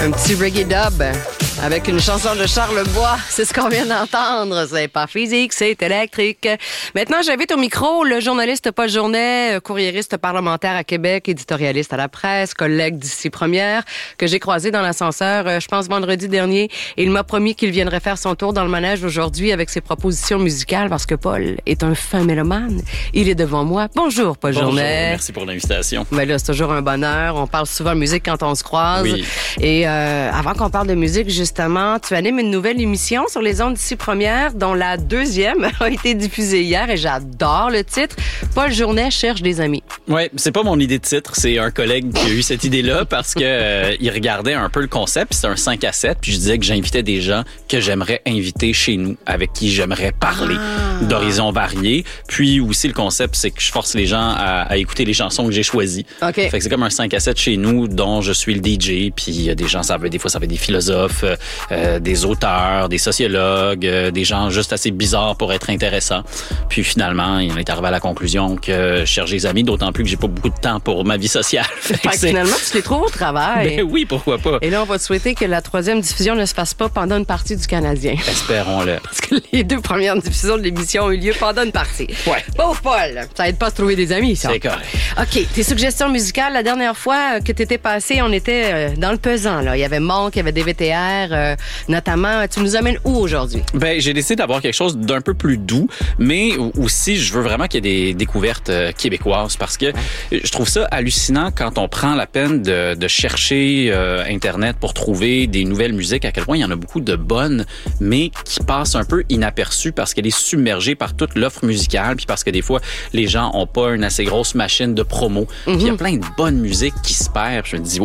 Un petit reggae dub avec une chanson de Charles Bois. C'est ce qu'on vient d'entendre. C'est pas physique, c'est électrique. Maintenant, j'invite au micro le journaliste Paul Journet, courriériste parlementaire à Québec, éditorialiste à la presse, collègue d'ici Première, que j'ai croisé dans l'ascenseur, je pense, vendredi dernier. Et il m'a promis qu'il viendrait faire son tour dans le manège aujourd'hui avec ses propositions musicales parce que Paul est un fin mélomane. Il est devant moi. Bonjour, Paul Journet. Merci pour l'invitation. Ben là, c'est toujours un bonheur. On parle souvent de musique quand on se croise. Oui. Et avant qu'on parle de musique, justement, tu animes une nouvelle émission sur les ondes d'ici Première, dont la deuxième a été diffusée hier et j'adore le titre. Paul Journet cherche des amis. Ouais, c'est pas mon idée de titre, c'est un collègue qui a eu cette idée-là parce que il regardait un peu le concept, c'est un 5 à 7, puis je disais que j'invitais des gens que j'aimerais inviter chez nous, avec qui j'aimerais parler d'horizons variés. Puis aussi le concept, c'est que je force les gens à écouter les chansons que j'ai choisies. Okay. Fait que c'est comme un 5 à 7 chez nous dont je suis le DJ, puis des gens, des fois ça va être des philosophes, des auteurs, des sociologues, des gens juste assez bizarres pour être intéressants. Puis finalement, il est arrivé à la conclusion que je cherche des amis, d'autant plus que j'ai pas beaucoup de temps pour ma vie sociale. Fait que finalement, tu les trouves au travail. Ben oui, pourquoi pas. Et là, on va te souhaiter que la troisième diffusion ne se fasse pas pendant une partie du Canadien. Espérons-le. Parce que les deux premières diffusions de l'émission ont eu lieu pendant une partie. Ouais. Pauvre Paul, ça aide pas à se trouver des amis, ça. C'est correct. OK, tes suggestions musicales, la dernière fois que t'étais passé, on était dans le pesant, là. Il y avait Monk, il y avait DVTR, notamment. Tu nous amènes où aujourd'hui? Ben, j'ai décidé d'avoir quelque chose d'un peu plus doux, mais aussi, je veux vraiment qu'il y ait des découvertes québécoises parce que je trouve ça hallucinant quand on prend la peine de chercher Internet pour trouver des nouvelles musiques, à quel point il y en a beaucoup de bonnes, mais qui passent un peu inaperçues parce qu'elle est submergée par toute l'offre musicale, puis parce que des fois, les gens ont pas une assez grosse machine de promo. Puis il y a plein de bonnes musiques qui se perdent. Je me dis,